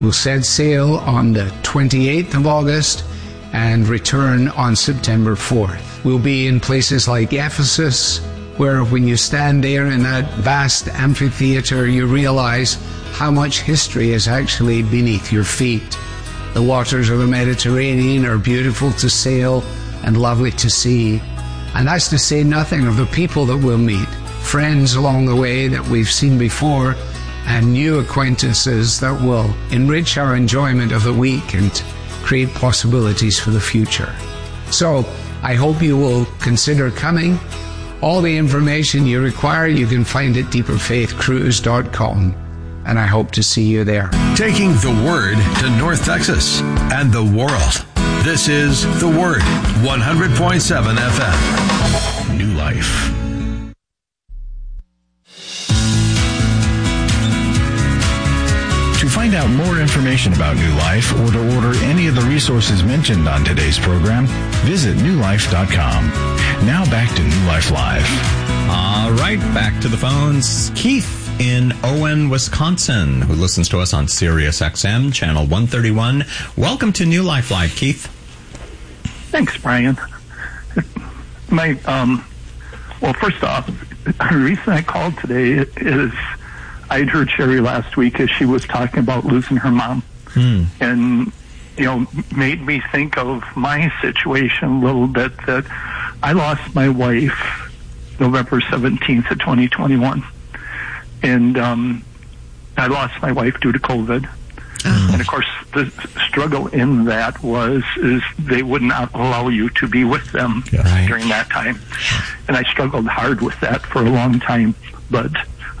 We'll set sail on the 28th of August and return on September 4th. We'll be in places like Ephesus, where when you stand there in that vast amphitheater, you realize how much history is actually beneath your feet. The waters of the Mediterranean are beautiful to sail and lovely to see. And that's to say nothing of the people that we'll meet, friends along the way that we've seen before, and new acquaintances that will enrich our enjoyment of the week and create possibilities for the future. So, I hope you will consider coming. All the information you require you can find at deeperfaithcruise.com, and I hope to see you there. Taking the Word to North Texas and the world. This is The Word, 100.7 FM. New Life. To find out more information about New Life or to order any of the resources mentioned on today's program, visit newlife.com. Now back to New Life Live. All right, back to the phones. Keith in Owen, Wisconsin, who listens to us on Sirius XM, channel 131. Welcome to New Life Live, Keith. Thanks, Brian. Well, first off, the reason I called today is I had heard Sherry last week as she was talking about losing her mom. And, made me think of my situation a little bit, that I lost my wife November 17th of 2021. And I lost my wife due to COVID. And, of course, the struggle in that is they would not allow you to be with them during that time. And I struggled hard with that for a long time. But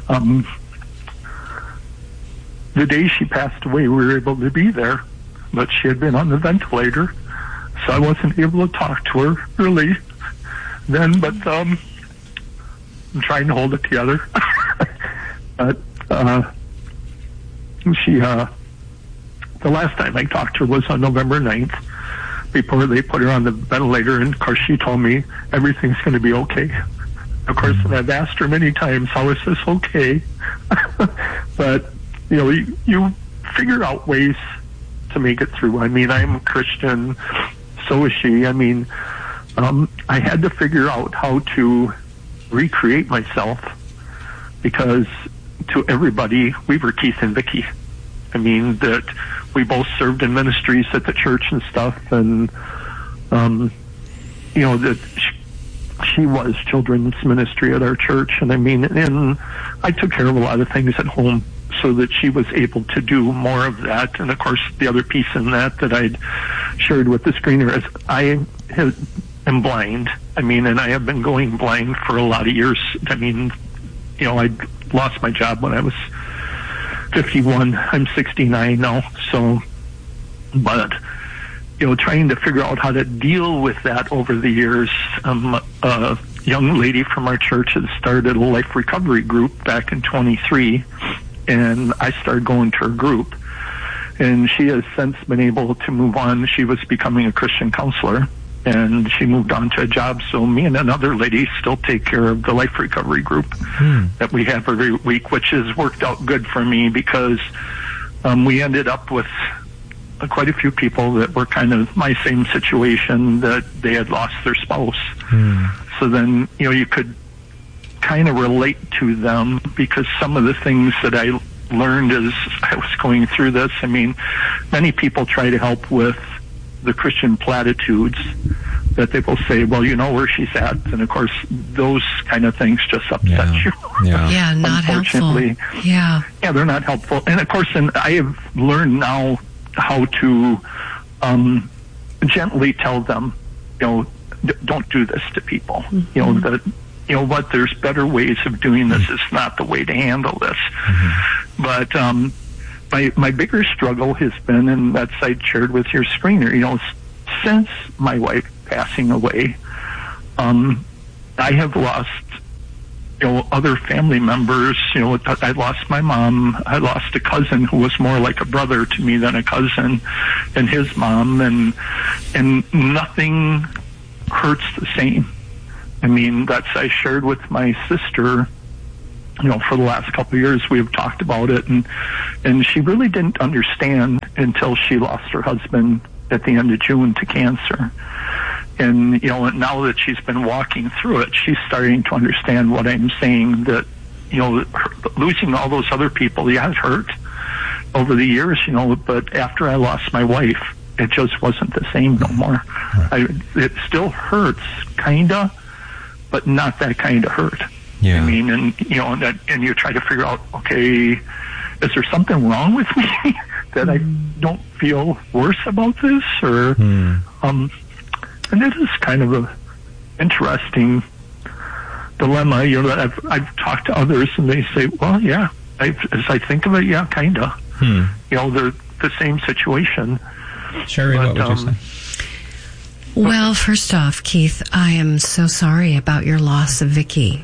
the day she passed away, we were able to be there, but she had been on the ventilator, so I wasn't able to talk to her really then, but I'm trying to hold it together. But the last time I talked to her was on November 9th, before they put her on the ventilator, and of course she told me everything's going to be okay. Of course, and I've asked her many times, how is this okay? But you figure out ways to make it through. I mean, I'm a Christian, so is she. I mean, I had to figure out how to recreate myself, because to everybody, we were Keith and Vicki. I mean, that we both served in ministries at the church and stuff, and, that she was children's ministry at our church, and and I took care of a lot of things at home so that she was able to do more of that. And of course, the other piece in that I'd shared with the screener is I am blind. I mean, and I have been going blind for a lot of years. I mean, I lost my job when I was 51. I'm 69 now. So, but, trying to figure out how to deal with that over the years. A young lady from our church had started a life recovery group back in 23. And I started going to her group, and she has since been able to move on. She was becoming a Christian counselor, and she moved on to a job. So me and another lady still take care of the life recovery group that we have every week, which has worked out good for me, because we ended up with quite a few people that were kind of my same situation, that they had lost their spouse. So then, you could kind of relate to them, because some of the things that I learned as I was going through this, I mean, many people try to help with the Christian platitudes that they will say, well, where she's at. And of course, those kind of things just upset you. Yeah, not helpful. Yeah, they're not helpful. And of course, I have learned now how to gently tell them, don't do this to people. That, there's better ways of doing this. It's not the way to handle this. But my bigger struggle has been, and that's I shared with your screener, since my wife passing away, I have lost, other family members. I lost my mom. I lost a cousin who was more like a brother to me than a cousin, and his mom, and nothing hurts the same. I mean, I shared with my sister for the last couple of years we have talked about it, and she really didn't understand until she lost her husband at the end of June to cancer. And, now that she's been walking through it, she's starting to understand what I'm saying, that, losing all those other people, it hurt over the years, but after I lost my wife, it just wasn't the same no more. It still hurts, kinda, but not that kind of hurt. Yeah. I mean, and you try to figure out, okay, is there something wrong with me that I don't feel worse about this, or, and it is kind of a interesting dilemma, that I've talked to others, and they say, well, yeah, as I think of it, yeah, kinda. They're the same situation. Sherry, what would you say? Well, first off, Keith, I am so sorry about your loss of Vicki.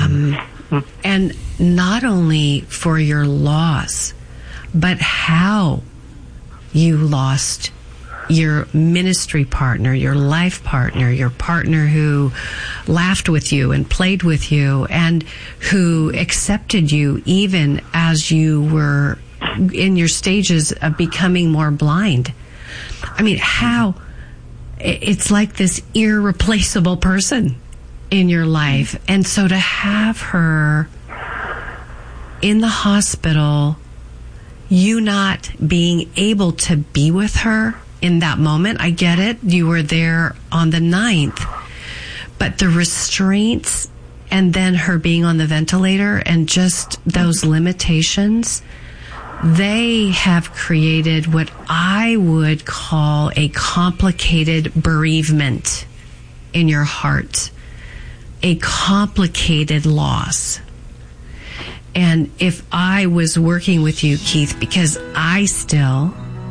And not only for your loss, but how you lost your ministry partner, your life partner, your partner who laughed with you and played with you and who accepted you even as you were in your stages of becoming more blind. I mean, how it's like this irreplaceable person in your life. And so to have her in the hospital, you not being able to be with her in that moment, I get it. You were there on the 9th, but the restraints and then her being on the ventilator and just those limitations, they have created what I would call a complicated bereavement in your heart, a complicated loss. And if I was working with you, Keith, because I still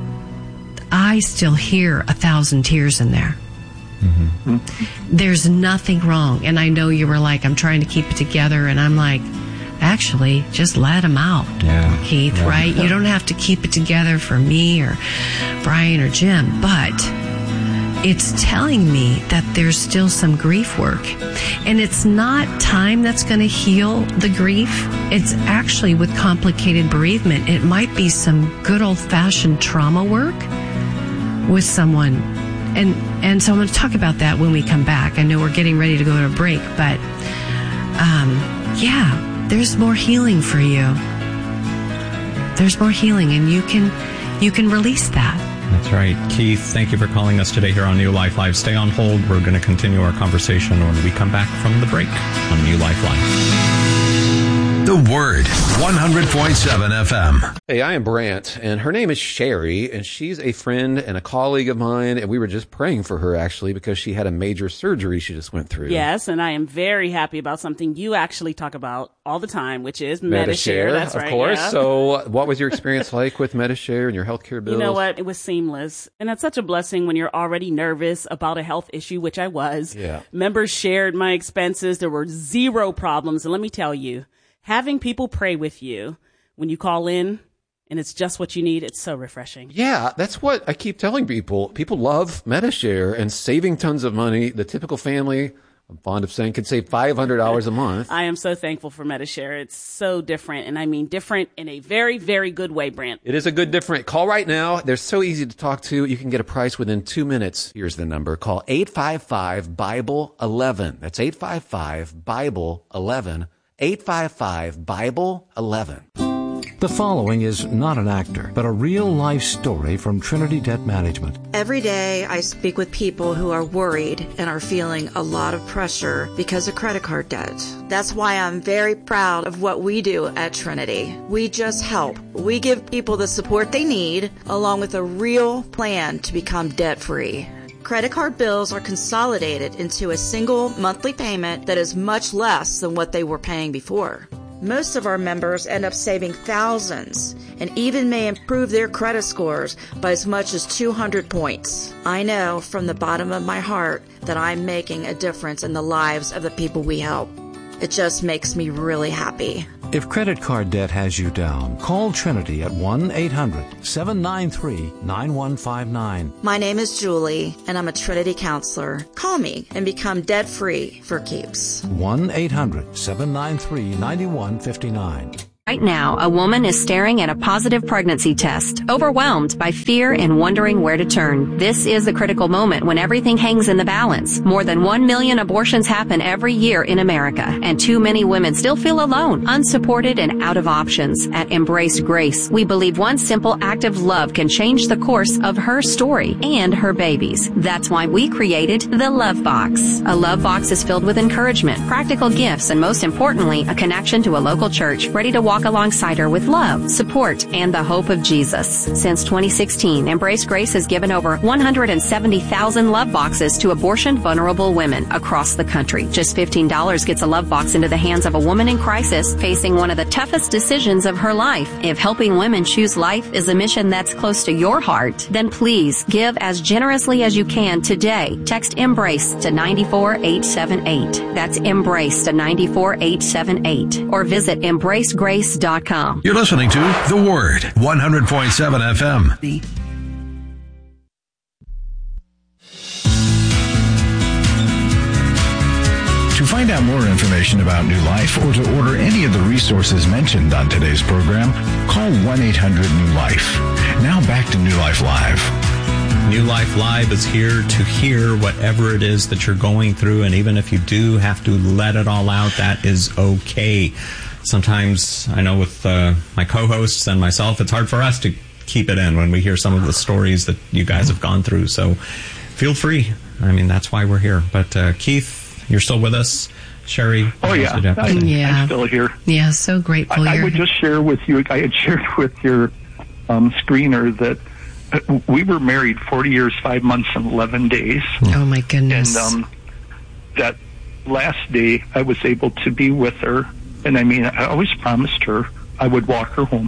hear 1,000 tears in there. There's nothing wrong. And I know you were like, I'm trying to keep it together. And I'm like, actually, just let them out, Keith, right? You don't have to keep it together for me or Brian or Jim, but it's telling me that there's still some grief work. And it's not time that's going to heal the grief. It's actually with complicated bereavement. It might be some good old-fashioned trauma work with someone. And so I'm going to talk about that when we come back. I know we're getting ready to go to a break, but there's more healing for you. There's more healing, and you can release that. That's right. Keith, thank you for calling us today here on New Life Live. Stay on hold. We're going to continue our conversation when we come back from the break on New Life Live. The Word, 100.7 FM. Hey, I am Brant, and her name is Sherry, and she's a friend and a colleague of mine, and we were just praying for her, actually, because she had a major surgery she just went through. Yes, and I am very happy about something you actually talk about all the time, which is Medi-Share. That's right, of course. Yeah. So what was your experience like with Medi-Share and your healthcare bills? You know what? It was seamless, and that's such a blessing when you're already nervous about a health issue, which I was. Yeah. Members shared my expenses. There were zero problems, and let me tell you, having people pray with you when you call in and it's just what you need, it's so refreshing. Yeah, that's what I keep telling people. People love Medi-Share and saving tons of money. The typical family, I'm fond of saying, could save $500 a month. I am so thankful for Medi-Share. It's so different, and I mean different in a very, very good way, Brant. It is a good different. Call right now. They're so easy to talk to. You can get a price within 2 minutes. Here's the number. Call 855-BIBLE-11. That's 855-BIBLE-11. 855-BIBLE-11. The following is not an actor, but a real-life story from Trinity Debt Management. Every day I speak with people who are worried and are feeling a lot of pressure because of credit card debt. That's why I'm very proud of what we do at Trinity. We just help. We give people the support they need, along with a real plan to become debt-free. Credit card bills are consolidated into a single monthly payment that is much less than what they were paying before. Most of our members end up saving thousands and even may improve their credit scores by as much as 200 points. I know from the bottom of my heart that I'm making a difference in the lives of the people we help. It just makes me really happy. If credit card debt has you down, call Trinity at 1-800-793-9159. My name is Julie, and I'm a Trinity counselor. Call me and become debt-free for keeps. 1-800-793-9159. Right now, a woman is staring at a positive pregnancy test, overwhelmed by fear and wondering where to turn. This is the critical moment when everything hangs in the balance. More than 1 million abortions happen every year in America, and too many women still feel alone, unsupported, and out of options. At Embrace Grace, we believe one simple act of love can change the course of her story and her baby's. That's why we created the Love Box. A Love Box is filled with encouragement, practical gifts, and most importantly, a connection to a local church ready to walk alongside her with love, support, and the hope of Jesus. Since 2016, Embrace Grace has given over 170,000 love boxes to abortion-vulnerable women across the country. Just $15 gets a love box into the hands of a woman in crisis facing one of the toughest decisions of her life. If helping women choose life is a mission that's close to your heart, then please give as generously as you can today. Text EMBRACE to 94878. That's EMBRACE to 94878. Or visit EmbraceGrace.com. You're listening to The Word, 100.7 FM. To find out more information about New Life or to order any of the resources mentioned on today's program, call 1-800-NEW-LIFE. Now back to New Life Live. New Life Live is here to hear whatever it is that you're going through, and even if you do have to let it all out, that is okay. Sometimes, I know with my co-hosts and myself, it's hard for us to keep it in when we hear some of the stories that you guys have gone through. So feel free. I mean, that's why we're here. But Keith, you're still with us. Sherry? Oh, yeah. I'm still here. Yeah, so grateful. I would just share with you, I had shared with your screener that we were married 40 years, 5 months, and 11 days. Oh, my goodness. And that last day, I was able to be with her. And I mean, I always promised her I would walk her home.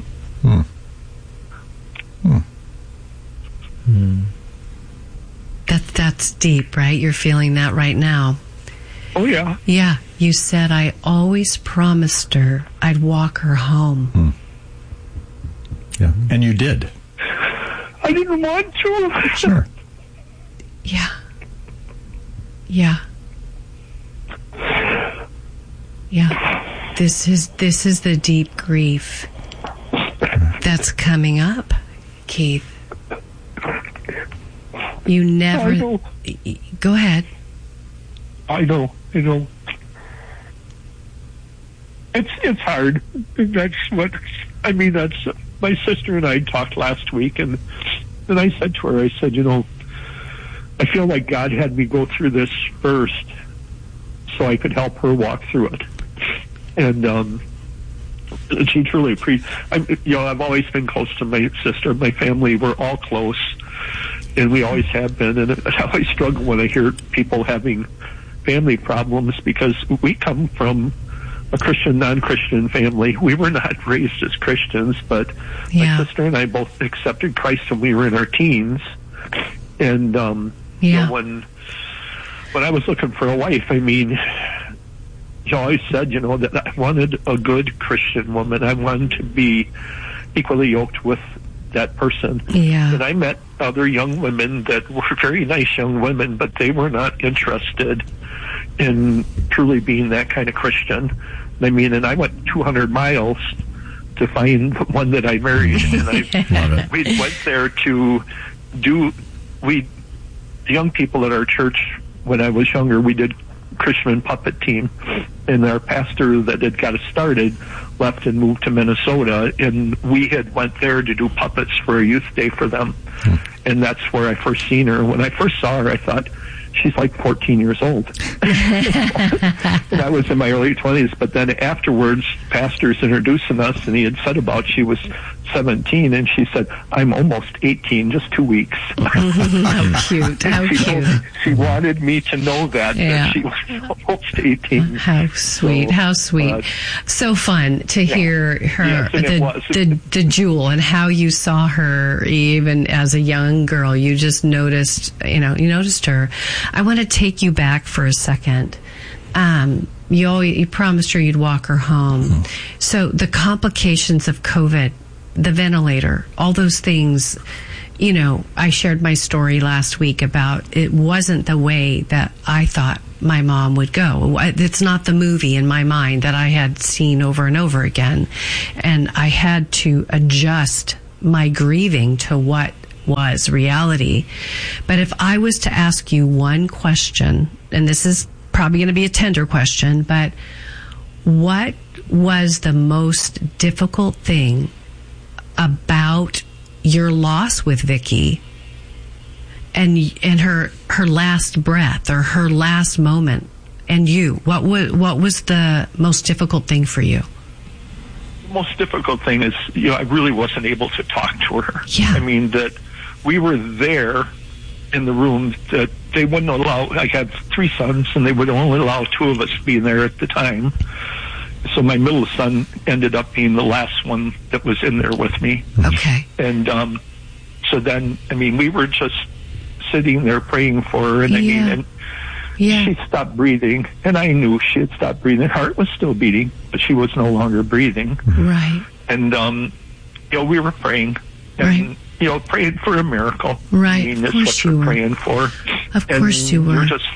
That's deep, right? You're feeling that right now. Oh, yeah. Yeah. You said, I always promised her I'd walk her home. Yeah. And you did. I didn't want to. Sure. Yeah. Yeah. Yeah. This is the deep grief that's coming up, Keith. You never... I know. Go ahead. I know. It's hard. That's what... I mean, that's... My sister and I talked last week, and I said to her, I said, you know, I feel like God had me go through this first so I could help her walk through it. And she truly I've always been close to my sister. My family, we're all close, and we always have been. And I always struggle when I hear people having family problems because we come from a Christian, non-Christian family. We were not raised as Christians, but my sister and I both accepted Christ when we were in our teens. And you know, when I was looking for a wife, I mean, she always said, you know, that I wanted a good Christian woman. I wanted to be equally yoked with that person. Yeah. And I met other young women that were very nice young women, but they were not interested in truly being that kind of Christian. I mean, and I went 200 miles to find one that I married. And we went there to do, the young people at our church, when I was younger, we did Christian puppet team, and our pastor that had got us started left and moved to Minnesota, and we had went there to do puppets for a youth day for them. And that's where I first seen her. When I first saw her, I thought, she's like 14 years old. And I was in my early 20s, but then afterwards, pastor's introducing us, and he had said about she was 17, and she said, I'm almost 18, just 2 weeks. How cute. How cute. She wanted me to know that she was almost 18. How sweet. How sweet. So fun to hear her, the jewel, and how you saw her even as a young girl. You just noticed, you noticed her. I want to take you back for a second. You promised her you'd walk her home. Mm-hmm. So the complications of COVID, the ventilator, all those things, you know, I shared my story last week about it wasn't the way that I thought my mom would go. It's not the movie in my mind that I had seen over and over again. And I had to adjust my grieving to what was reality. But if I was to ask you one question, and this is probably going to be a tender question, but what was the most difficult thing about your loss with Vicki and her last breath or her last moment, and you? What was the most difficult thing for you? The most difficult thing is, you know, I really wasn't able to talk to her. Yeah. I mean, that we were there in the room, that they wouldn't allow. I had 3 sons, and they would only allow 2 of us being there at the time. So my middle son ended up being the last one that was in there with me. Okay. And so then, I mean, we were just sitting there praying for her, and she stopped breathing, and I knew she had stopped breathing. Her heart was still beating, but she was no longer breathing. Right. And you know, we were praying, and you know, praying for a miracle. Right. I mean, that's what we're praying for. Of course you were. We're just,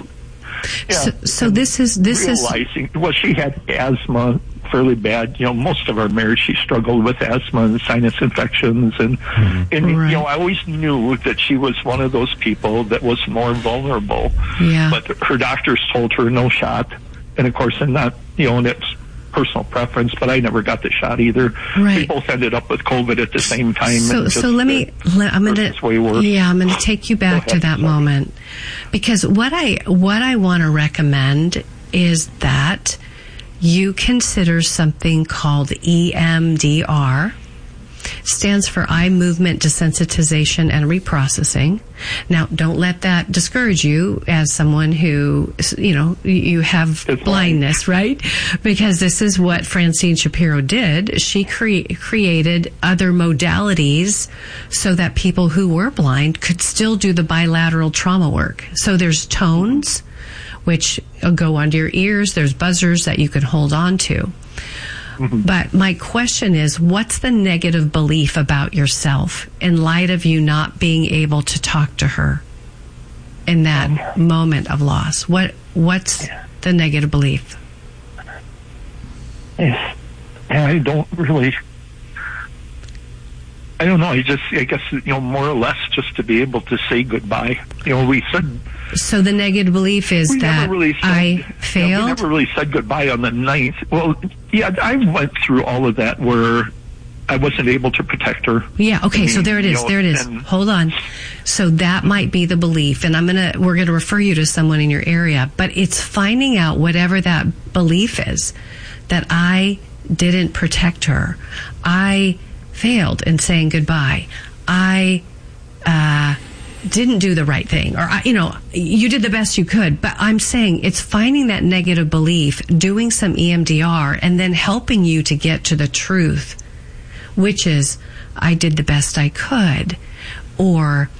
so this is realizing. Well, she had asthma fairly bad. You know, most of our marriage she struggled with asthma and sinus infections, and you know, I always knew that she was one of those people that was more vulnerable. Yeah. But her doctors told her no shot, and of course, and not, you know, and it's personal preference, but I never got the shot either. Right. We both ended up with COVID at the same time. So I'm going to take you back to that moment, because what I want to recommend is that you consider something called EMDR. Stands for eye movement desensitization and reprocessing. Now, don't let that discourage you as someone who, you know, you have blindness, right? Because this is what Francine Shapiro did. She created other modalities so that people who were blind could still do the bilateral trauma work. So there's tones, which go under your ears. There's buzzers that you can hold on to. But my question is, what's the negative belief about yourself in light of you not being able to talk to her in that moment of loss? What's the negative belief? I don't know. I guess, you know, more or less just to be able to say goodbye. You know, we said. So the negative belief is that I failed? Yeah, we never really said goodbye on the 9th. Well, yeah, I went through all of that where I wasn't able to protect her. Yeah, okay, so there it is. There it is. Hold on. So that might be the belief, and we're going to refer you to someone in your area, but it's finding out whatever that belief is, that I didn't protect her. I failed in saying goodbye. I didn't do the right thing, or you know, you did the best you could. But I'm saying it's finding that negative belief, doing some EMDR, and then helping you to get to the truth, which is I did the best I could, or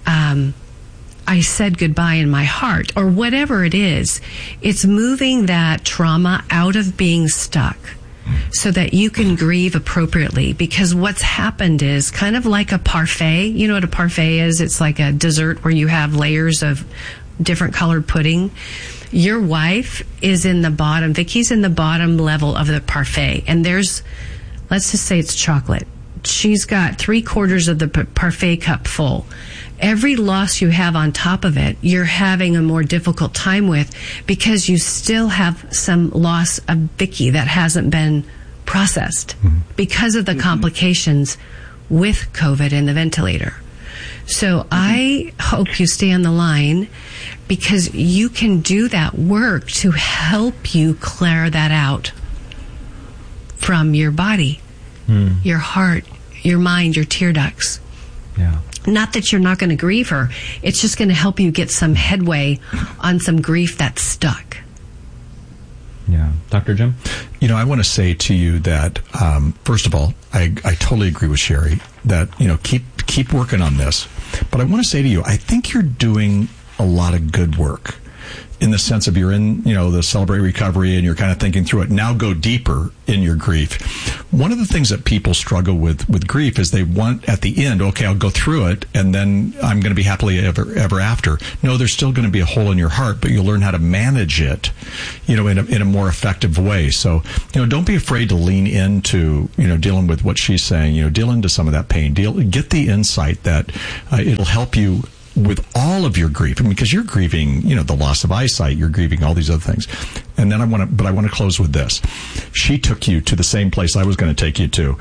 I said goodbye in my heart, or whatever it is. It's moving that trauma out of being stuck, so that you can grieve appropriately. Because what's happened is kind of like a parfait. You know what a parfait is? It's like a dessert where you have layers of different colored pudding. Your wife is in the bottom. Vicki's in the bottom level of the parfait. And let's just say it's chocolate. She's got 3/4 of the parfait cup full. Every loss you have on top of it, you're having a more difficult time with, because you still have some loss of Vicki that hasn't been processed because of the complications with COVID and the ventilator. So I hope you stay on the line, because you can do that work to help you clear that out from your body, your heart, your mind, your tear ducts. Yeah. Not that you're not going to grieve her. It's just going to help you get some headway on some grief that's stuck. Yeah. Dr. Jim? You know, I want to say to you that, first of all, I totally agree with Sherry that, you know, keep working on this. But I want to say to you, I think you're doing a lot of good work. in the sense of you're in, the Celebrate Recovery and you're kind of thinking through it. Now go deeper in your grief. One of the things that people struggle with grief is they want at the end, okay, I'll go through it and then I'm going to be happily ever after. No, there's still going to be a hole in your heart, but you'll learn how to manage it, in a more effective way. So, don't be afraid to lean into, dealing with what she's saying, deal into some of that pain, get the insight that it'll help you with all of your grief, because you're grieving, the loss of eyesight, you're grieving all these other things. And then I want to close with this. She took you to the same place I was going to take you to.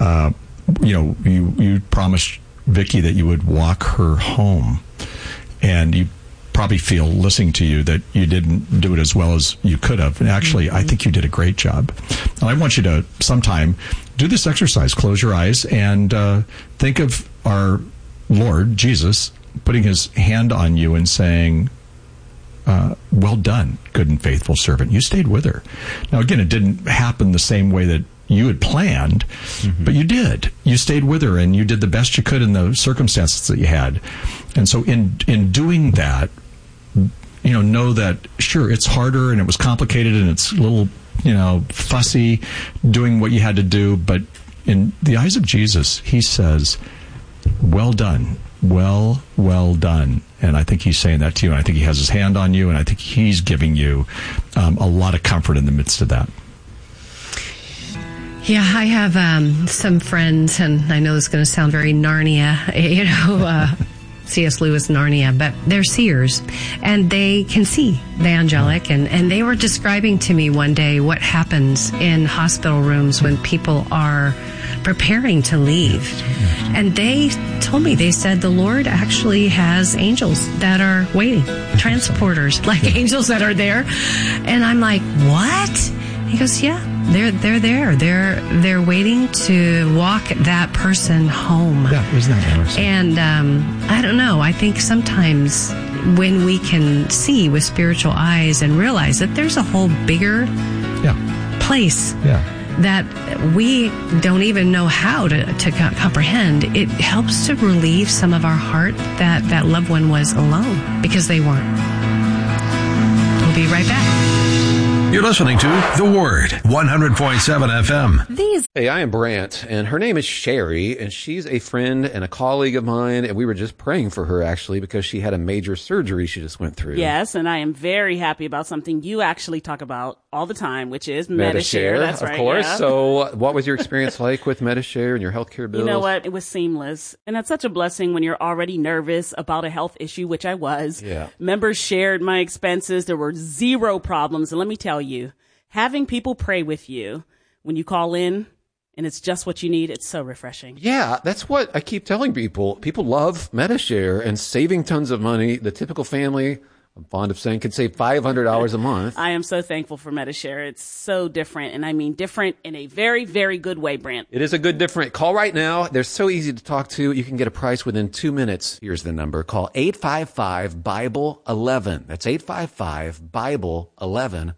You promised Vicki that you would walk her home, and you probably feel, listening to you, that you didn't do it as well as you could have. And actually, I think you did a great job. And I want you to sometime do this exercise. Close your eyes and think of our Lord Jesus putting his hand on you and saying, well done, good and faithful servant. You stayed with her. Now, again, it didn't happen the same way that you had planned, but you did. You stayed with her and you did the best you could in the circumstances that you had. And so in doing that, know that, sure, it's harder and it was complicated and it's a little, fussy doing what you had to do. But in the eyes of Jesus, he says, well done. Well done. And I think he's saying that to you, and I think he has his hand on you, and I think he's giving you a lot of comfort in the midst of that. Yeah, I have some friends, and I know this is going to sound very Narnia, C.S. Lewis Narnia, but they're seers, and they can see the angelic, and they were describing to me one day what happens in hospital rooms when people are preparing to leave. And they told me, they said the Lord actually has angels that are waiting, transporters, like angels that are there. And I'm like, what? He goes, yeah, they're there. They're waiting to walk that person home. Yeah, isn't that interesting? And I don't know. I think sometimes when we can see with spiritual eyes and realize that there's a whole bigger place that we don't even know how to comprehend, it helps to relieve some of our heart that loved one was alone, because they weren't. We'll be right back. You're listening to The Word, 100.7 FM. Hey, I am Brant, and her name is Sherry, and she's a friend and a colleague of mine, and we were just praying for her, actually, because she had a major surgery she just went through. Yes, and I am very happy about something you actually talk about all the time, which is Medi-Share. That's right, of course. Yeah. So what was your experience like with Medi-Share and your healthcare bills? You know what? It was seamless. And that's such a blessing when you're already nervous about a health issue, which I was. Yeah. Members shared my expenses. There were zero problems. And let me tell you, having people pray with you when you call in and it's just what you need, it's so refreshing. Yeah, that's what I keep telling people. People love Medi-Share and saving tons of money. The typical family, I'm fond of saying, could save $500 a month. I am so thankful for Medi-Share. It's so different, and I mean different in a very, very good way, Brant. It is a good different. Call right now. They're so easy to talk to. You can get a price within 2 minutes. Here's the number. Call 855-BIBLE-11. That's 855-BIBLE-11.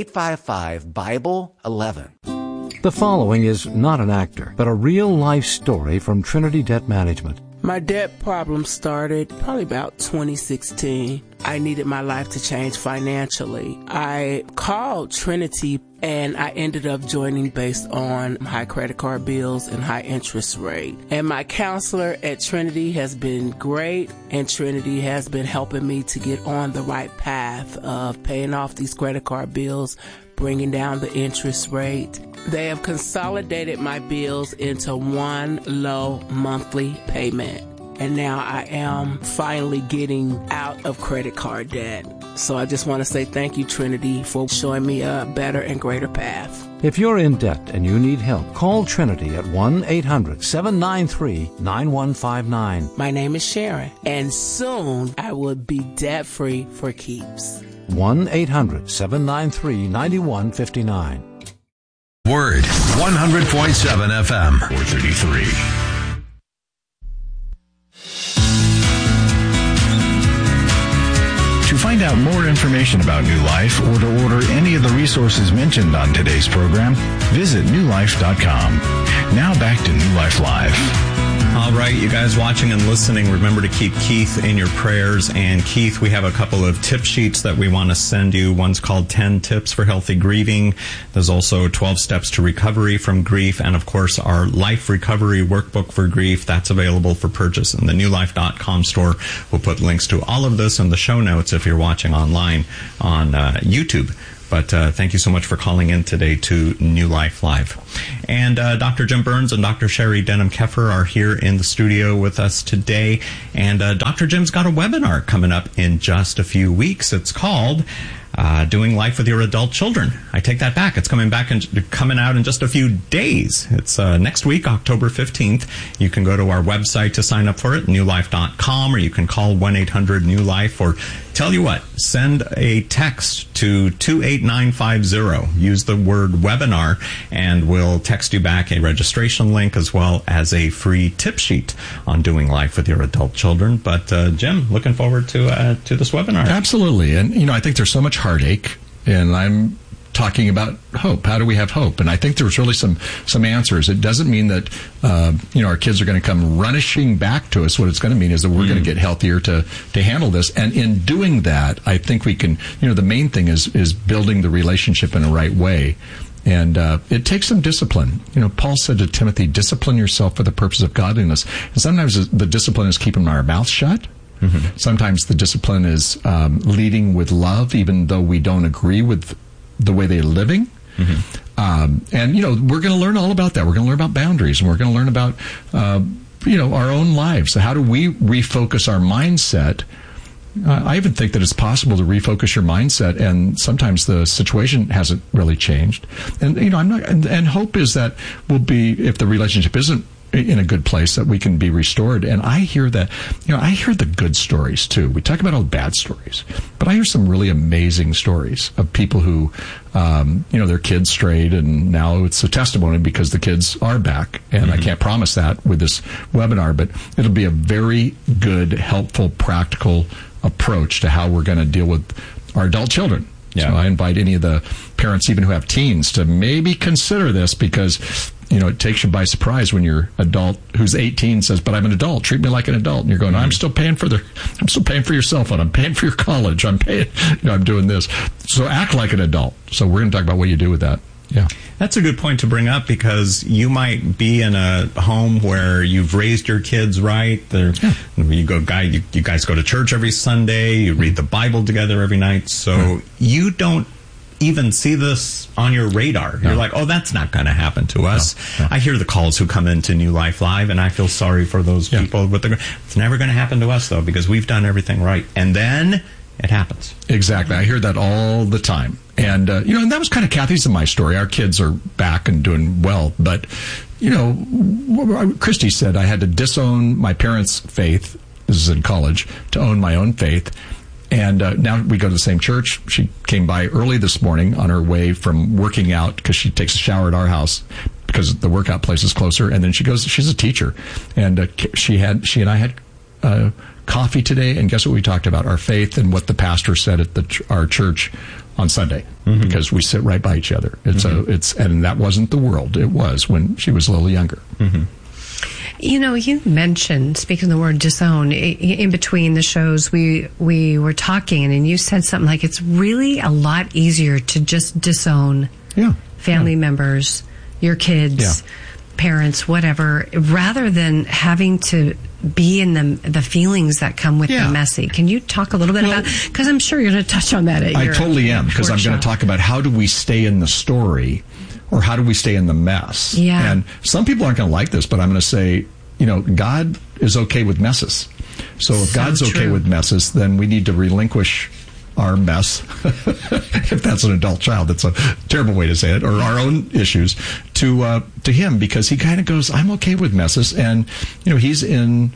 855-BIBLE-11. The following is not an actor, but a real-life story from Trinity Debt Management. My debt problem started probably about 2016. I needed my life to change financially. I called Trinity and I ended up joining based on high credit card bills and high interest rate. And my counselor at Trinity has been great, and Trinity has been helping me to get on the right path of paying off these credit card bills, bringing down the interest rate. They have consolidated my bills into one low monthly payment. And now I am finally getting out of credit card debt. So I just want to say thank you, Trinity, for showing me a better and greater path. If you're in debt and you need help, call Trinity at 1-800-793-9159. My name is Sharon, and soon I will be debt-free for keeps. 1-800-793-9159. Word, 100.7 FM, 433. To find out more information about New Life or to order any of the resources mentioned on today's program, visit newlife.com. Now back to New Life Live. All right, you guys watching and listening, remember to keep Keith in your prayers. And Keith, we have a couple of tip sheets that we want to send you. One's called 10 Tips for Healthy Grieving. There's also 12 Steps to Recovery from Grief. And, of course, our Life Recovery Workbook for Grief. That's available for purchase in the newlife.com store. We'll put links to all of this in the show notes if you're watching online on YouTube. But thank you so much for calling in today to New Life Live. And Dr. Jim Burns and Dr. Sherry Denham-Keffer are here in the studio with us today. And Dr. Jim's got a webinar coming up in just a few weeks. It's called Doing Life with Your Adult Children. I take that back. It's coming out in just a few days. It's next week, October 15th. You can go to our website to sign up for it, newlife.com, or you can call 1-800-NEW-LIFE, or tell you what, send a text to 28950. Use the word webinar, and we'll text you back a registration link as well as a free tip sheet on doing life with your adult children. But Jim, looking forward to this webinar. Absolutely. And, I think there's so much heartache, and I'm talking about hope. How do we have hope? And I think there's really some answers. It doesn't mean that our kids are going to come rushing back to us. What it's going to mean is that we're going to get healthier to handle this. And in doing that, I think we can. The main thing is building the relationship in the right way. And it takes some discipline. Paul said to Timothy, "Discipline yourself for the purpose of godliness." And sometimes the discipline is keeping our mouth shut. Mm-hmm. Sometimes the discipline is leading with love, even though we don't agree with the way they're living. Mm-hmm. And we're going to learn all about that. We're going to learn about boundaries, and we're going to learn about our own lives. So how do we refocus our mindset? I even think that it's possible to refocus your mindset, and sometimes the situation hasn't really changed. And and hope is that we'll be, if the relationship isn't in a good place, that we can be restored. And I hear that, I hear the good stories too. We talk about all the bad stories, but I hear some really amazing stories of people who, their kids strayed, and now it's a testimony because the kids are back. And I can't promise that with this webinar, but it'll be a very good, helpful, practical approach to how we're going to deal with our adult children. Yeah. So I invite any of the parents, even who have teens, to maybe consider this, because it takes you by surprise when your adult who's 18 says, "But I'm an adult. Treat me like an adult." And you're going, "I'm still paying for your cell phone. I'm paying for your college. I'm paying. I'm doing this." So act like an adult. So we're going to talk about what you do with that. Yeah. That's a good point to bring up, because you might be in a home where you've raised your kids right. You guys go to church every Sunday. You read the Bible together every night. So you don't even see this on your radar. You're like, "Oh, that's not going to happen to us." No. I hear the calls who come into New Life Live, and I feel sorry for those people. But it's never going to happen to us, though, because we've done everything right. And then it happens. Exactly. I hear that all the time. And, and that was kind of Kathy's and my story. Our kids are back and doing well. But, Christy said I had to disown my parents' faith, this is in college, to own my own faith. And now we go to the same church. She came by early this morning on her way from working out, because she takes a shower at our house because the workout place is closer. And then she goes, she's a teacher. And she and I had coffee today. And guess what we talked about? Our faith and what the pastor said at our church on Sunday, because we sit right by each other. And that wasn't the world. It was when she was a little younger. Mm-hmm. You mentioned, speaking of the word disown, in between the shows, we were talking, and you said something like, it's really a lot easier to just disown family members, your kids, parents, whatever, rather than having to be in the feelings that come with the messy. Can you talk a little bit about, because I'm sure you're going to touch on that at your I totally am, because I'm going to talk about how do we stay in the story, or how do we stay in the mess. Yeah. And some people aren't going to like this, but I'm going to say, God is okay with messes. So if God's okay with messes, then we need to relinquish our mess, if that's an adult child, that's a terrible way to say it, or our own issues, to him, because he kind of goes, "I'm okay with messes," and he's in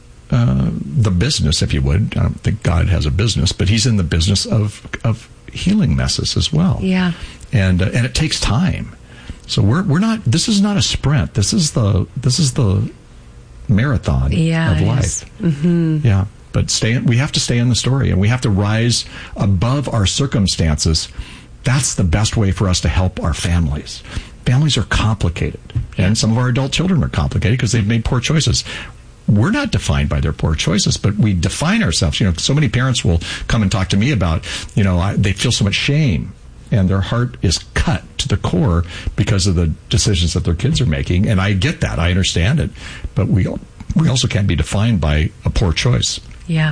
the business, if you would. I don't think God has a business, but he's in the business of healing messes as well. Yeah, and it takes time. So we're not. This is not a sprint. This is the marathon of life. Mm-hmm. Yeah. But we have to stay in the story, and we have to rise above our circumstances. That's the best way for us to help our families. Families are complicated, and some of our adult children are complicated because they've made poor choices. we're not defined by their poor choices, but we define ourselves. So many parents will come and talk to me about, they feel so much shame and their heart is cut to the core because of the decisions that their kids are making. And I get that. I understand it. But we also can't be defined by a poor choice. Yeah.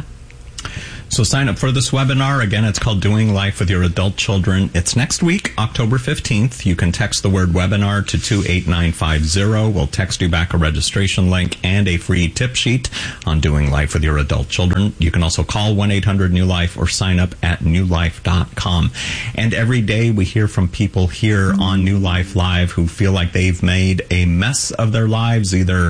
So sign up for this webinar. Again, it's called Doing Life with Your Adult Children. It's next week, October 15th. You can text the word webinar to 28950. We'll text you back a registration link and a free tip sheet on doing life with your adult children. You can also call 1-800-NEW-LIFE or sign up at newlife.com. And every day we hear from people here on New Life Live who feel like they've made a mess of their lives, either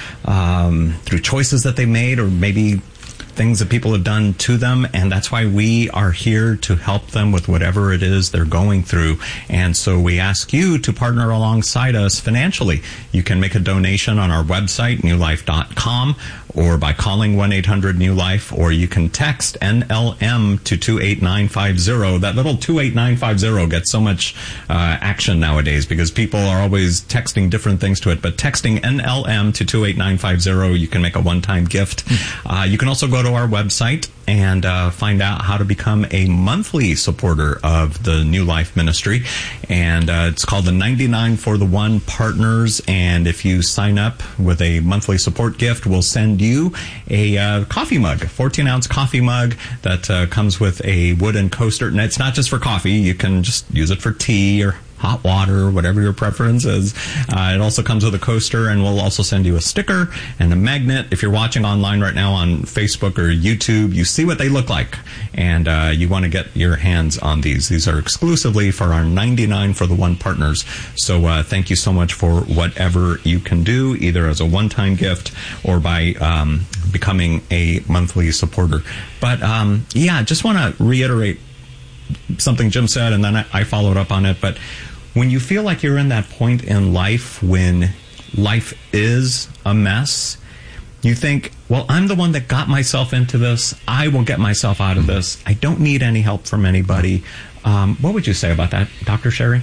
through choices that they made or maybe things that people have done to them, and that's why we are here to help them with whatever it is they're going through. And so we ask you to partner alongside us financially. You can make a donation on our website, newlife.com, or by calling 1-800-NEW-LIFE, or you can text NLM to 28950. That little 28950 gets so much action nowadays because people are always texting different things to it. But texting NLM to 28950, you can make a one-time gift. You can also go to our website and find out how to become a monthly supporter of the New Life Ministry. And it's called the 99 for the One Partners. And if you sign up with a monthly support gift, we'll send you a coffee mug, a 14-ounce coffee mug that comes with a wooden coaster. And it's not just for coffee. You can just use it for tea or hot water, whatever your preference is. It also comes with a coaster, and we'll also send you a sticker and a magnet. If you're watching online right now on Facebook or YouTube, you see what they look like, and you want to get your hands on these. These are exclusively for our 99 for the One partners. So thank you so much for whatever you can do, either as a one-time gift or by becoming a monthly supporter. But just want to reiterate something Jim said, and then I followed up on it. But when you feel like you're in that point in life when life is a mess, you think, well, I'm the one that got myself into this. I will get myself out of this. I don't need any help from anybody. What would you say about that, Dr. Sherry?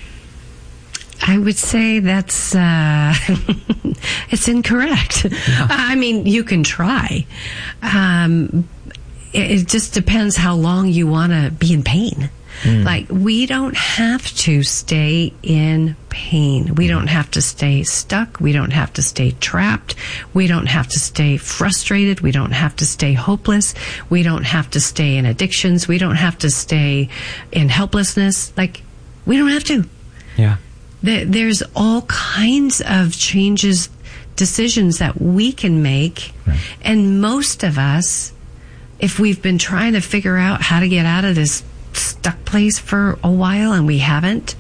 I would say that's it's incorrect. Yeah. I mean, you can try. It just depends how long you want to be in pain. Like, we don't have to stay in pain. We don't have to stay stuck. We don't have to stay trapped. We don't have to stay frustrated. We don't have to stay hopeless. We don't have to stay in addictions. We don't have to stay in helplessness. Like, we don't have to. Yeah. There's all kinds of changes, decisions that we can make. Right. And most of us, if we've been trying to figure out how to get out of this stuck place for a while and we haven't,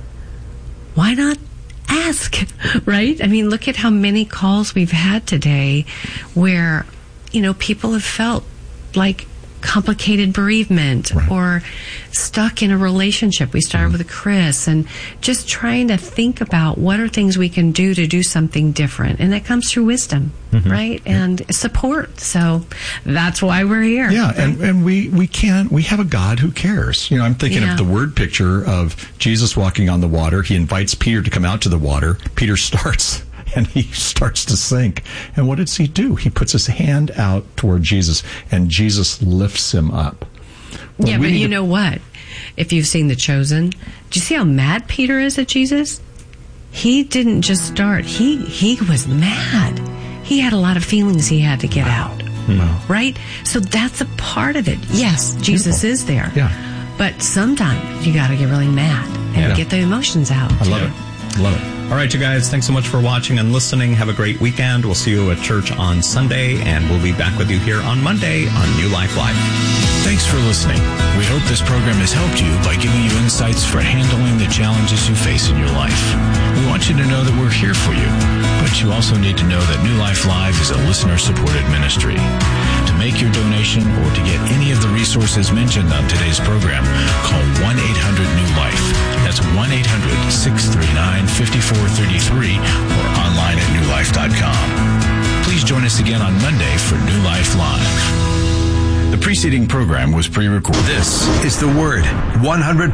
why not ask, right? I mean, look at how many calls we've had today where, people have felt like complicated bereavement, right, or stuck in a relationship. We started with Chris and just trying to think about what are things we can do to do something different. And that comes through wisdom, right? And support. So that's why we're here. Yeah. Right? And we have a God who cares. I'm thinking of the word picture of Jesus walking on the water. He invites Peter to come out to the water. Peter starts and he starts to sink. And what does he do? He puts his hand out toward Jesus, and Jesus lifts him up. Well, yeah, but you know what? If you've seen The Chosen, do you see how mad Peter is at Jesus? He didn't just start. He was mad. He had a lot of feelings he had to get out. Wow. Right? So that's a part of it. Yes, Jesus is there. Yeah. But sometimes you got to get really mad and get the emotions out. I love it. Love it. All right, you guys, thanks so much for watching and listening. Have a great weekend. We'll see you at church on Sunday, and we'll be back with you here on Monday on New Life Live. Thanks for listening. We hope this program has helped you by giving you insights for handling the challenges you face in your life. We want you to know that we're here for you, but you also need to know that New Life Live is a listener-supported ministry. To make your donation or to get any of the resources mentioned on today's program, call 1-800-NEW-LIFE. That's 1-800-639-5433 or online at newlife.com. Please join us again on Monday for New Life Live. The preceding program was pre-recorded. This is The Word, 100.7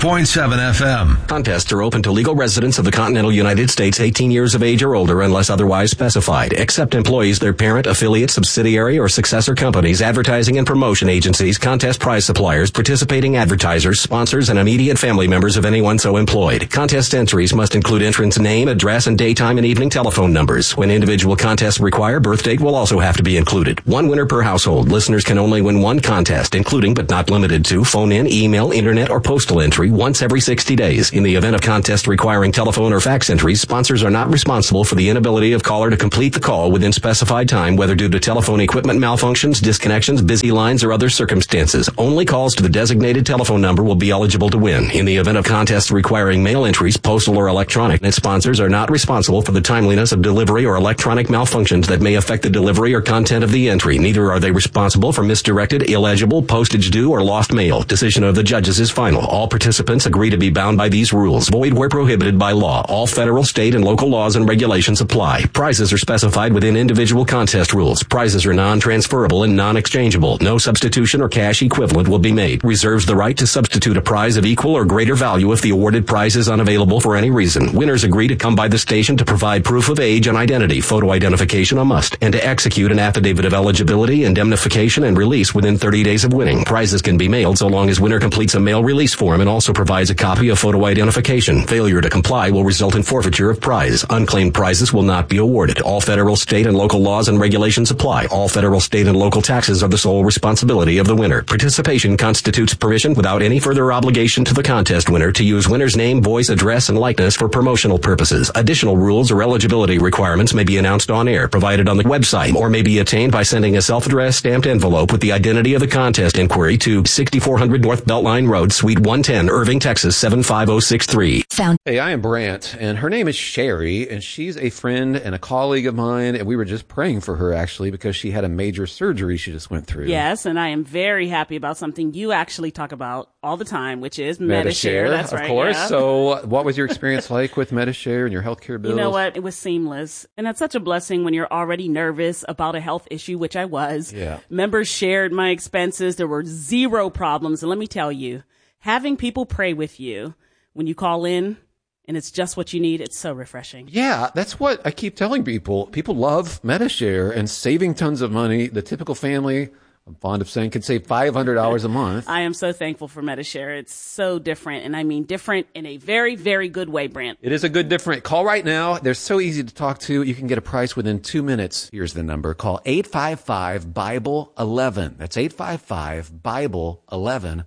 FM. Contests are open to legal residents of the continental United States 18 years of age or older unless otherwise specified, except employees, their parent, affiliate, subsidiary, or successor companies, advertising and promotion agencies, contest prize suppliers, participating advertisers, sponsors, and immediate family members of anyone so employed. Contest entries must include entrant's name, address, and daytime and evening telephone numbers. When individual contests require, birth date will also have to be included. One winner per household. Listeners can only win one contest, including but not limited to phone-in, email, internet, or postal entry once every 60 days. In the event of contest requiring telephone or fax entries, sponsors are not responsible for the inability of caller to complete the call within specified time, whether due to telephone equipment malfunctions, disconnections, busy lines, or other circumstances. Only calls to the designated telephone number will be eligible to win. In the event of contests requiring mail entries, postal or electronic, and sponsors are not responsible for the timeliness of delivery or electronic malfunctions that may affect the delivery or content of the entry. Neither are they responsible for misdirected, illegible, postage due, or lost mail. Decision of the judges is final. All participants agree to be bound by these rules. Void where prohibited by law. All federal, state, and local laws and regulations apply. Prizes are specified within individual contest rules. Prizes are non-transferable and non-exchangeable. No substitution or cash equivalent will be made. Reserves the right to substitute a prize of equal or greater value if the awarded prize is unavailable for any reason. Winners agree to come by the station to provide proof of age and identity, photo identification a must, and to execute an affidavit of eligibility, indemnification, and release within 30 days of winning. Prizes can be mailed so long as winner completes a mail release form and also provides a copy of photo identification. Failure to comply will result in forfeiture of prize. Unclaimed prizes will not be awarded. All federal, state, and local laws and regulations apply. All federal, state, and local taxes are the sole responsibility of the winner. Participation constitutes permission without any further obligation to the contest winner to use winner's name, voice, address, and likeness for promotional purposes. Additional rules or eligibility requirements may be announced on air, provided on the website, or may be attained by sending a self-addressed stamped envelope with the identity of the contest inquiry to 6400 North Beltline Road, Suite 110, Irving, Texas, 75063. Hey, I am Brant, and her name is Sherry, and she's a friend and a colleague of mine, and we were just praying for her, actually, because she had a major surgery she just went through. Yes, and I am very happy about something you actually talk about all the time, which is Medi-Share. That's right. Of course. Yeah. So what was your experience like with Medi-Share and your healthcare bills? You know what? It was seamless. And that's such a blessing when you're already nervous about a health issue, which I was. Yeah. Members shared my expenses. There were zero problems. And let me tell you, having people pray with you when you call in and it's just what you need, it's so refreshing. Yeah, that's what I keep telling people. People love Medi-Share and saving tons of money. The typical family, I'm fond of saying, could save $500 a month. I am so thankful for Medi-Share. It's so different, and I mean different in a very, very good way, Brant. It is a good different. Call right now. They're so easy to talk to. You can get a price within 2 minutes. Here's the number. Call 855-BIBLE-11. That's 855-BIBLE-11.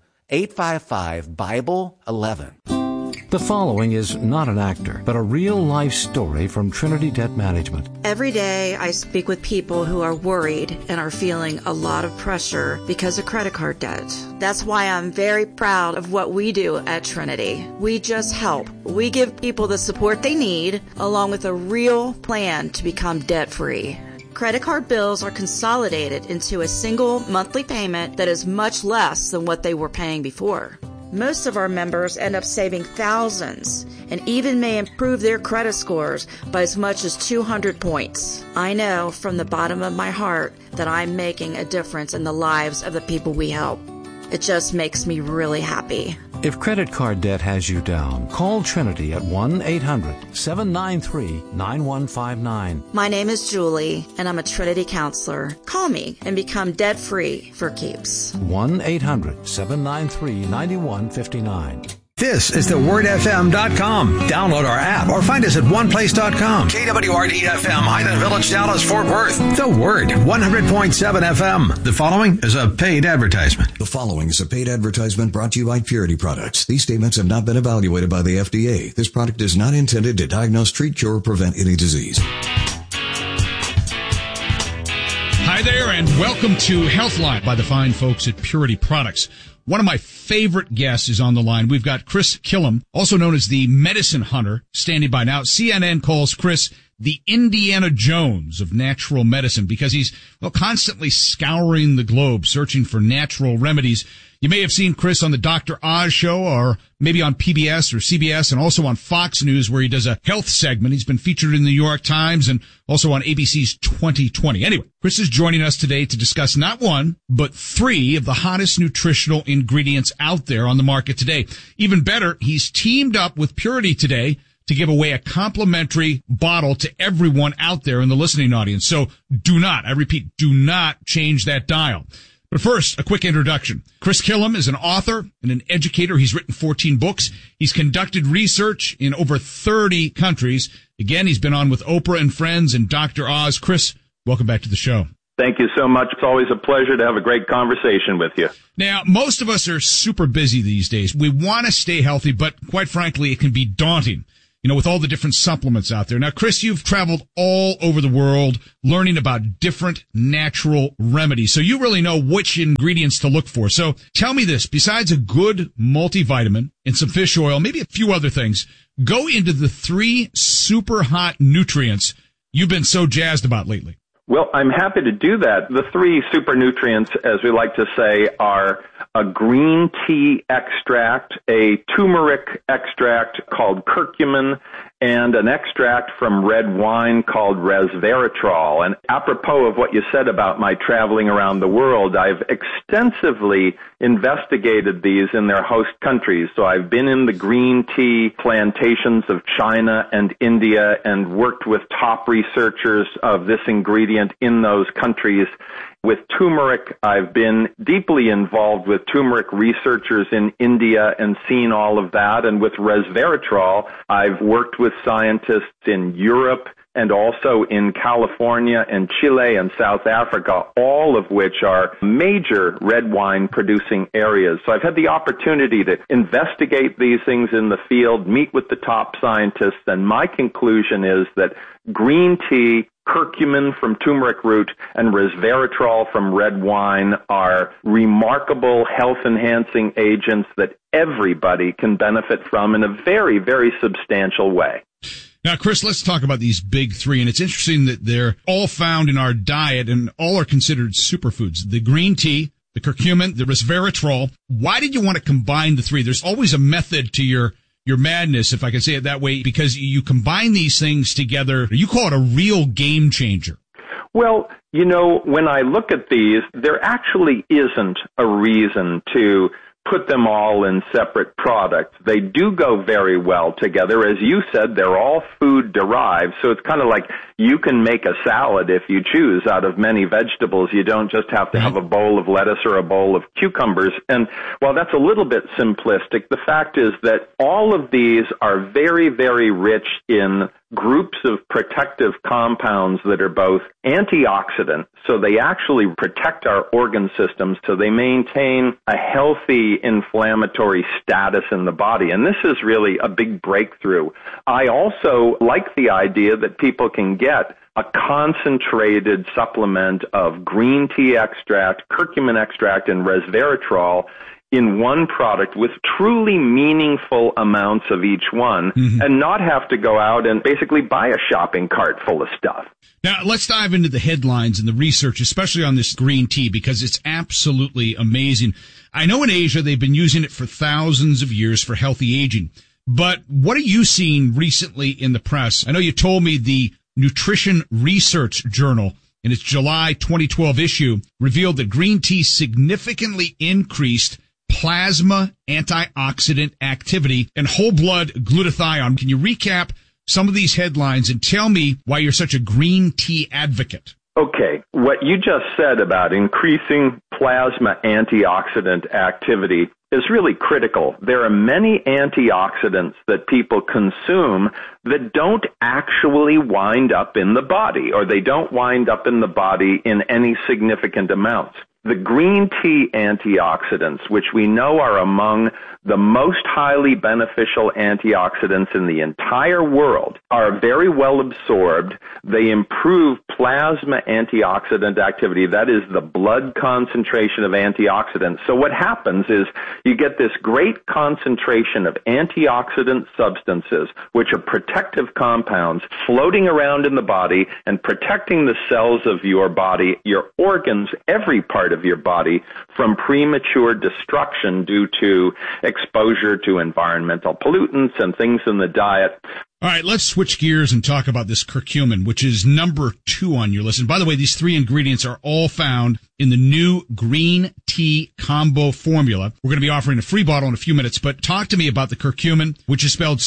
855-BIBLE-11. The following is not an actor, but a real-life story from Trinity Debt Management. Every day I speak with people who are worried and are feeling a lot of pressure because of credit card debt. That's why I'm very proud of what we do at Trinity. We just help. We give people the support they need, along with a real plan to become debt-free. Credit card bills are consolidated into a single monthly payment that is much less than what they were paying before. Most of our members end up saving thousands and even may improve their credit scores by as much as 200 points. I know from the bottom of my heart that I'm making a difference in the lives of the people we help. It just makes me really happy. If credit card debt has you down, call Trinity at 1-800-793-9159. My name is Julie, and I'm a Trinity counselor. Call me and become debt-free for keeps. 1-800-793-9159. This is thewordfm.com. Download our app or find us at oneplace.com. KWRD-FM, Highland Village, Dallas, Fort Worth. The Word, 100.7 FM. The following is a paid advertisement. The following is a paid advertisement brought to you by Purity Products. These statements have not been evaluated by the FDA. This product is not intended to diagnose, treat, cure, or prevent any disease. Hi there, and welcome to Healthline by the fine folks at Purity Products. One of my favorite guests is on the line. We've got Chris Killam, also known as the Medicine Hunter, standing by now. CNN calls Chris the Indiana Jones of natural medicine because he's constantly scouring the globe searching for natural remedies. You may have seen Chris on the Dr. Oz show or maybe on PBS or CBS and also on Fox News where he does a health segment. He's been featured in the New York Times and also on ABC's 2020. Anyway, Chris is joining us today to discuss not one, but 3 of the hottest nutritional ingredients out there on the market today. Even better, he's teamed up with Purity today to give away a complimentary bottle to everyone out there in the listening audience. So do not, I repeat, do not change that dial. But first, a quick introduction. Chris Killam is an author and an educator. He's written 14 books. He's conducted research in over 30 countries. Again, he's been on with Oprah and Friends and Dr. Oz. Chris, welcome back to the show. Thank you so much. It's always a pleasure to have a great conversation with you. Now, most of us are super busy these days. We want to stay healthy, but quite frankly, it can be daunting, with all the different supplements out there. Now, Chris, you've traveled all over the world learning about different natural remedies. So you really know which ingredients to look for. So tell me this, besides a good multivitamin and some fish oil, maybe a few other things, go into the 3 super hot nutrients you've been so jazzed about lately. Well, I'm happy to do that. The 3 super nutrients, as we like to say, are a green tea extract, a turmeric extract called curcumin, and an extract from red wine called resveratrol. And apropos of what you said about my traveling around the world, I've extensively investigated these in their host countries. So I've been in the green tea plantations of China and India and worked with top researchers of this ingredient in those countries. With turmeric, I've been deeply involved with turmeric researchers in India and seen all of that. And with resveratrol, I've worked with scientists in Europe and also in California and Chile and South Africa, all of which are major red wine producing areas. So I've had the opportunity to investigate these things in the field, meet with the top scientists, and my conclusion is that green tea, curcumin from turmeric root, and resveratrol from red wine are remarkable health-enhancing agents that everybody can benefit from in a very, very substantial way. Now, Chris, let's talk about these big 3. And it's interesting that they're all found in our diet and all are considered superfoods. The green tea, the curcumin, the resveratrol. Why did you want to combine the 3? There's always a method to your madness, if I can say it that way, because you combine these things together. You call it a real game changer. Well, when I look at these, there actually isn't a reason to put them all in separate products. They do go very well together. As you said, they're all food derived, so it's kind of like you can make a salad if you choose out of many vegetables. You don't just have to have a bowl of lettuce or a bowl of cucumbers. And while that's a little bit simplistic, the fact is that all of these are very, very rich in groups of protective compounds that are both antioxidant, so they actually protect our organ systems, so they maintain a healthy inflammatory status in the body. And this is really a big breakthrough. I also like the idea that people can get a concentrated supplement of green tea extract, curcumin extract, and resveratrol in one product with truly meaningful amounts of each one, and not have to go out and basically buy a shopping cart full of stuff. Now, let's dive into the headlines and the research, especially on this green tea, because it's absolutely amazing. I know in Asia they've been using it for thousands of years for healthy aging. But what are you seeing recently in the press? I know you told me the Nutrition Research Journal in its July 2012 issue revealed that green tea significantly increased plasma antioxidant activity and whole blood glutathione. Can you recap some of these headlines and tell me why you're such a green tea advocate? Okay, what you just said about increasing plasma antioxidant activity is really critical. There are many antioxidants that people consume that don't actually wind up in the body, or they don't wind up in the body in any significant amounts. The green tea antioxidants, which we know are among the most highly beneficial antioxidants in the entire world, are very well absorbed. They improve plasma antioxidant activity. That is the blood concentration of antioxidants. So what happens is you get this great concentration of antioxidant substances, which are protective compounds floating around in the body and protecting the cells of your body, your organs, every part of your body from premature destruction due to exposure to environmental pollutants and things in the diet. All right, let's switch gears and talk about this curcumin, which is number 2 on your list. And by the way, these 3 ingredients are all found in the new green tea combo formula. We're going to be offering a free bottle in a few minutes, but talk to me about the curcumin, which is spelled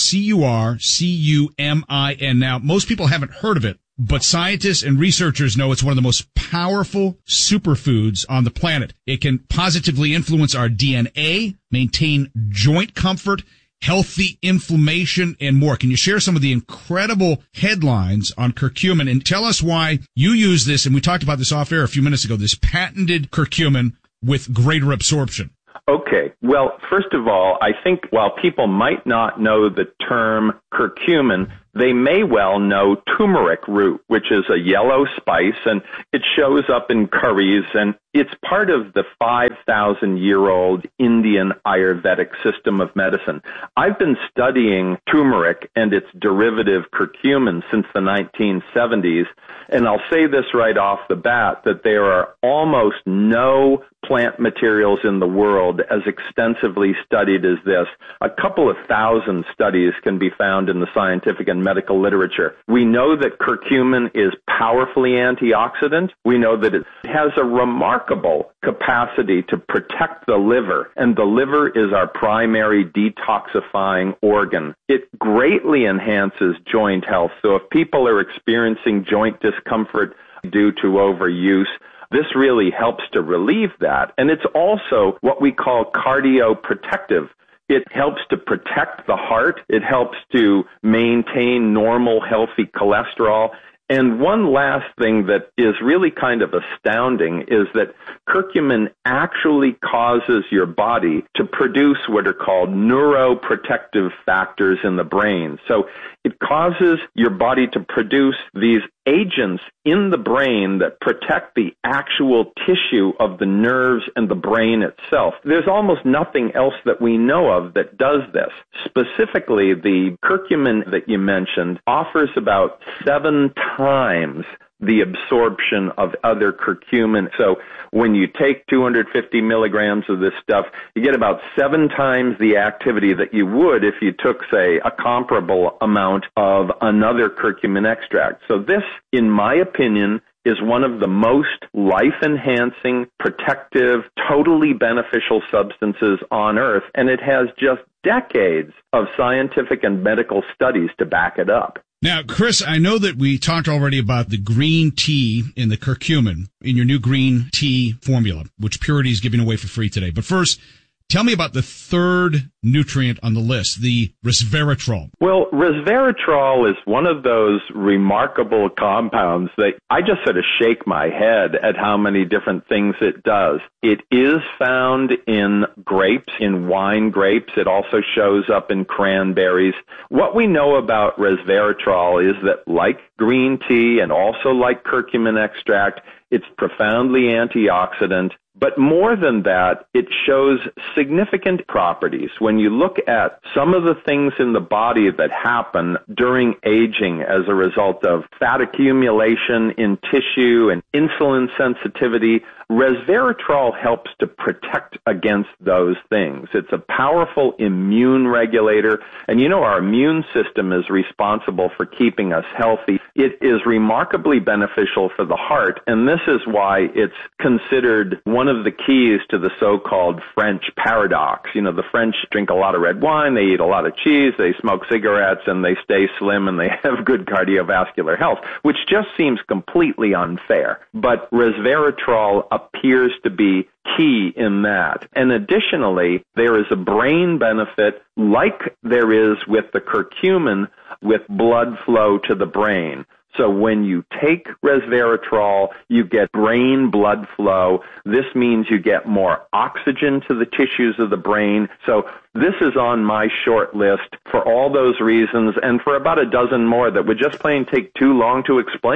C-U-R-C-U-M-I-N. Now, most people haven't heard of it, but scientists and researchers know it's one of the most powerful superfoods on the planet. It can positively influence our DNA, maintain joint comfort, healthy inflammation, and more. Can you share some of the incredible headlines on curcumin and tell us why you use this, and we talked about this off air a few minutes ago, this patented curcumin with greater absorption? Okay. Well, first of all, I think while people might not know the term curcumin, they may well know turmeric root, which is a yellow spice, and it shows up in curries, and it's part of the 5,000-year-old Indian Ayurvedic system of medicine. I've been studying turmeric and its derivative curcumin since the 1970s, and I'll say this right off the bat, that there are almost no plant materials in the world as extensively studied as this. A couple of thousand studies can be found in the scientific and medical literature. We know that curcumin is powerfully antioxidant. We know that it has a remarkable capacity to protect the liver, and the liver is our primary detoxifying organ. It greatly enhances joint health. So if people are experiencing joint discomfort due to overuse, this really helps to relieve that. And it's also what we call cardioprotective. It helps to protect the heart. It helps to maintain normal, healthy cholesterol. And one last thing that is really kind of astounding is that curcumin actually causes your body to produce what are called neuroprotective factors in the brain. So it causes your body to produce these agents in the brain that protect the actual tissue of the nerves and the brain itself. There's almost nothing else that we know of that does this. Specifically, the curcumin that you mentioned offers about 7 times the absorption of other curcumin. So when you take 250 milligrams of this stuff, you get about 7 times the activity that you would if you took, say, a comparable amount of another curcumin extract. So this, in my opinion, is one of the most life-enhancing, protective, totally beneficial substances on Earth, and it has just decades of scientific and medical studies to back it up. Now, Chris, I know that we talked already about the green tea in the curcumin in your new green tea formula, which Purity is giving away for free today. But first, tell me about the third nutrient on the list, the resveratrol. Well, resveratrol is one of those remarkable compounds that I just sort of shake my head at how many different things it does. It is found in grapes, in wine grapes. It also shows up in cranberries. What we know about resveratrol is that, like green tea and also like curcumin extract, it's profoundly antioxidant. But more than that, it shows significant properties. When you look at some of the things in the body that happen during aging as a result of fat accumulation in tissue and insulin sensitivity, resveratrol helps to protect against those things. It's a powerful immune regulator, and you know our immune system is responsible for keeping us healthy. It is remarkably beneficial for the heart, and this is why it's considered one of the keys to the so-called French paradox. You know, the French drink a lot of red wine, they eat a lot of cheese, they smoke cigarettes, and they stay slim, and they have good cardiovascular health, which just seems completely unfair. But resveratrol appears to be key in that. And additionally, there is a brain benefit like there is with the curcumin with blood flow to the brain. So when you take resveratrol, you get brain blood flow. This means you get more oxygen to the tissues of the brain. So this is on my short list for all those reasons and for about a dozen more that would just plain take too long to explain.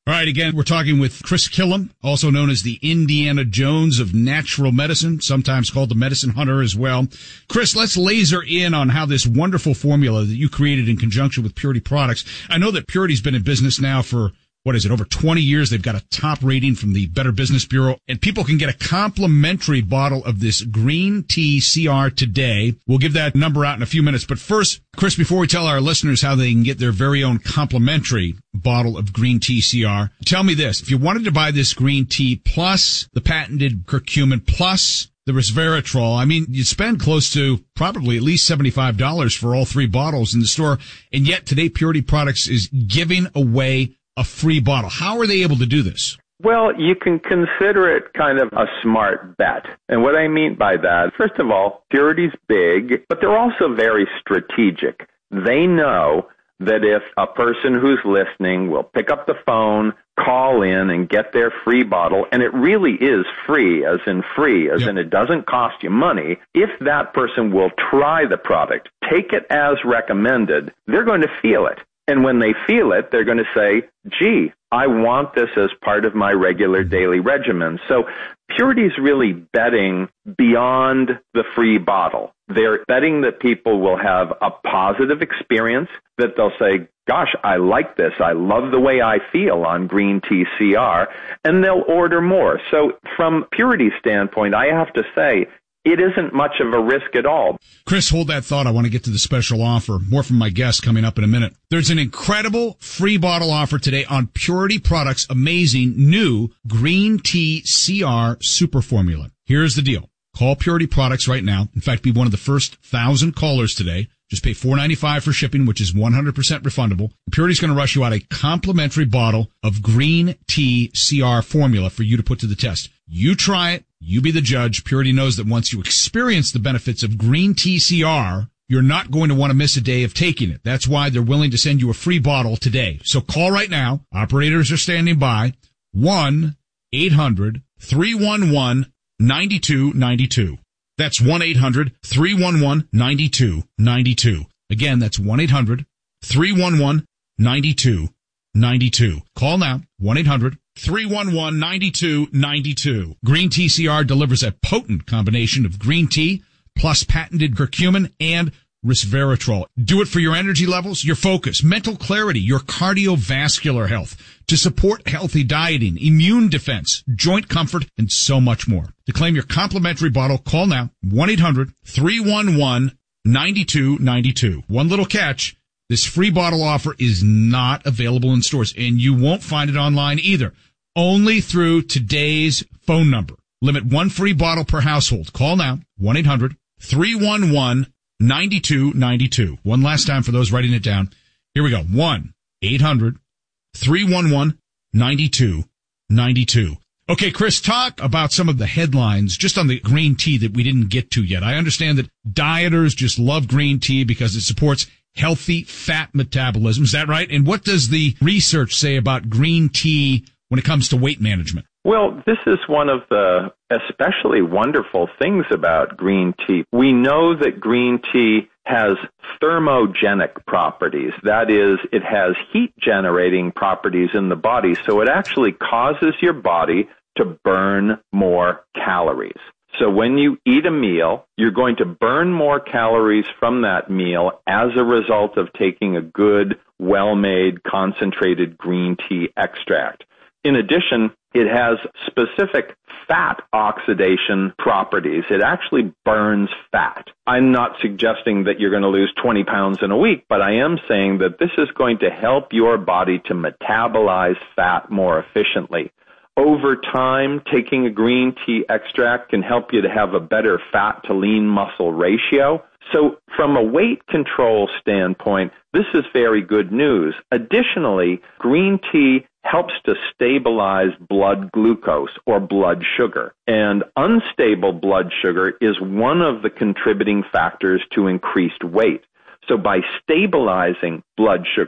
All right, again, we're talking with Chris Killam, also known as the Indiana Jones of natural medicine, sometimes called the medicine hunter as well. Chris, let's laser in on how this wonderful formula that you created in conjunction with Purity Products. I know that Purity's been in business now for, over 20 years. They've got a top rating from the Better Business Bureau, and people can get a complimentary bottle of this green tea CR today. We'll give that number out in a few minutes. But first, Chris, before we tell our listeners how they can get their very own complimentary bottle of green tea CR, tell me this. If you wanted to buy this green tea plus the patented curcumin plus the resveratrol, I mean, you'd spend close to probably at least $75 for all three bottles in the store. And yet today, Purity Products is giving away a free bottle. How are they able to do this? Well, you can consider it kind of a smart bet. And what I mean by that, first of all, Purity's big, but they're also very strategic. They know that if a person who's listening will pick up the phone, call in, and get their free bottle, and it really is free, as in it doesn't cost you money, if that person will try the product, take it as recommended, they're going to feel it. And when they feel it, they're going to say, gee, I want this as part of my regular daily regimen. So Purity's really betting beyond the free bottle. They're betting that people will have a positive experience, that they'll say, gosh, I like this. I love the way I feel on green tea CR, and they'll order more. So from Purity's standpoint, I have to say, it isn't much of a risk at all. Chris, hold that thought. I want to get to the special offer. More from my guest coming up in a minute. There's an incredible free bottle offer today on Purity Products' amazing new Green Tea CR Super Formula. Here's the deal. Call Purity Products right now. In fact, be one of the first 1,000 callers today. Just pay $4.95 for shipping, which is 100% refundable. Purity's going to rush you out a complimentary bottle of Green Tea CR Formula for you to put to the test. You try it. You be the judge. Purity knows that once you experience the benefits of Green Tea CR, you're not going to want to miss a day of taking it. That's why they're willing to send you a free bottle today. So call right now. Operators are standing by. 1-800-311-9292. That's 1-800-311-9292. Again, that's 1-800-311-9292. Call now. 1-800-311-9292. Green Tea CR delivers a potent combination of green tea plus patented curcumin and resveratrol. Do it for your energy levels, your focus, mental clarity, your cardiovascular health, to support healthy dieting, immune defense, joint comfort, and so much more. To claim your complimentary bottle, call now. 1-800-311-9292. One little catch. This free bottle offer is not available in stores, and you won't find it online either. Only through today's phone number. Limit one free bottle per household. Call now. 1-800-311-9292. One last time for those writing it down. Here we go. 1-800-311-9292. Okay, Chris, talk about some of the headlines just on the green tea that we didn't get to yet. I understand that dieters just love green tea because it supports healthy fat metabolism. Is that right? And what does the research say about green tea when it comes to weight management? Well, this is one of the especially wonderful things about green tea. We know that green tea has thermogenic properties. That is, it has heat-generating properties in the body, so it actually causes your body to burn more calories. So when you eat a meal, you're going to burn more calories from that meal as a result of taking a good, well-made, concentrated green tea extract. In addition, it has specific fat oxidation properties. It actually burns fat. I'm not suggesting that you're going to lose 20 pounds in a week, but I am saying that this is going to help your body to metabolize fat more efficiently. Over time, taking a green tea extract can help you to have a better fat to lean muscle ratio. So from a weight control standpoint, this is very good news. Additionally, green tea helps to stabilize blood glucose or blood sugar. And unstable blood sugar is one of the contributing factors to increased weight. So by stabilizing blood sugar,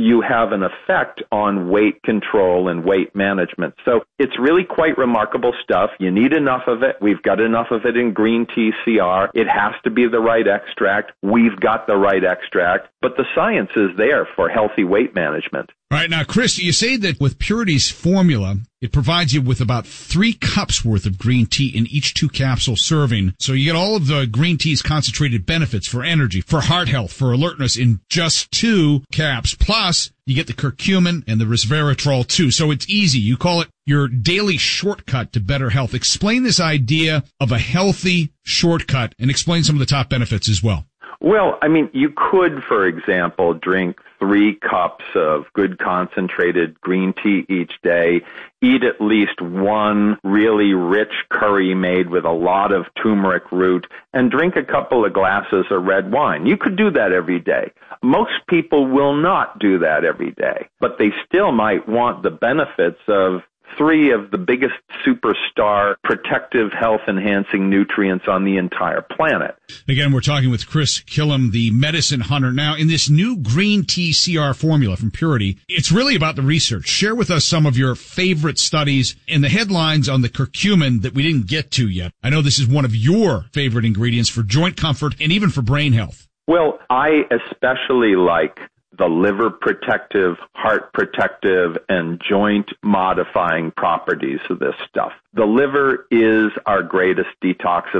you have an effect on weight control and weight management. So it's really quite remarkable stuff. You need enough of it. We've got enough of it in green tea CR. It has to be the right extract. We've got the right extract, but the science is there for healthy weight management. All right. Now, Chris, you say that with Purity's formula, it provides you with about 3 cups worth of green tea in each 2-capsule serving. So you get all of the green tea's concentrated benefits for energy, for heart health, for alertness in just 2 caps. Plus, you get the curcumin and the resveratrol too. So it's easy. You call it your daily shortcut to better health. Explain this idea of a healthy shortcut and explain some of the top benefits as well. Well, I mean, you could, for example, drink 3 cups of good concentrated green tea each day, eat at least 1 really rich curry made with a lot of turmeric root, and drink a couple of glasses of red wine. You could do that every day. Most people will not do that every day, but they still might want the benefits of 3 of the biggest superstar protective health-enhancing nutrients on the entire planet. Again, we're talking with Chris Killam, the medicine hunter. Now, in this new green tea CR formula from Purity, it's really about the research. Share with us some of your favorite studies and the headlines on the curcumin that we didn't get to yet. I know this is one of your favorite ingredients for joint comfort and even for brain health. Well, I especially like the liver protective, heart protective, and joint modifying properties of this stuff. The liver is our greatest detoxifier.